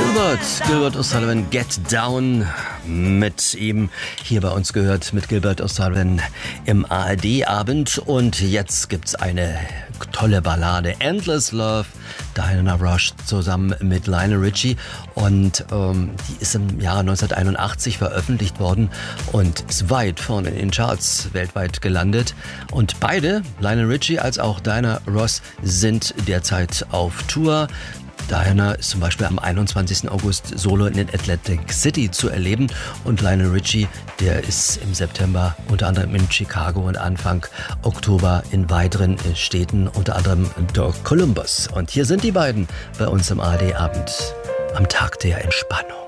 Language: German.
Gilbert O'Sullivan, Get Down, mit ihm hier bei uns gehört, mit Gilbert O'Sullivan im ARD-Abend. Und jetzt gibt's eine tolle Ballade, Endless Love, Diana Ross zusammen mit Lionel Richie. Und die ist im Jahre 1981 veröffentlicht worden und ist weit vorne in den Charts weltweit gelandet. Und beide, Lionel Richie als auch Diana Ross, sind derzeit auf Tour. Diana ist zum Beispiel am 21. August solo in Atlantic City zu erleben und Lionel Richie, der ist im September unter anderem in Chicago und Anfang Oktober in weiteren Städten, unter anderem in Columbus. Und hier sind die beiden bei uns im ARD-Abend am Tag der Entspannung.